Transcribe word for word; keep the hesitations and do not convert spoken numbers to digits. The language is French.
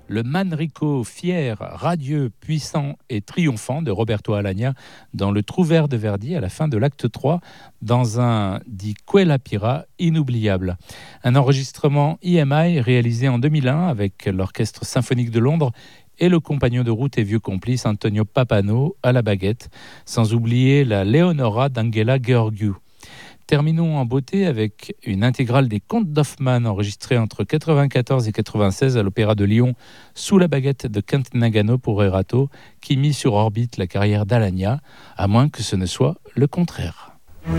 le Manrico fier, radieux, puissant et triomphant de Roberto Alagna dans le Trouvère de Verdi à la fin de l'acte trois dans un Di Quella Pira inoubliable. Un enregistrement E M I réalisé en deux mille un avec l'Orchestre symphonique de Londres et le compagnon de route et vieux complice Antonio Papano à la baguette, sans oublier la Leonora d'Angela Gheorghiu. Terminons en beauté avec une intégrale des Contes d'Hoffmann enregistrée entre quatre-vingt-quatorze et quatre-vingt-seize à l'Opéra de Lyon sous la baguette de Kent Nagano pour Erato, qui mit sur orbite la carrière d'Alagna, à moins que ce ne soit le contraire.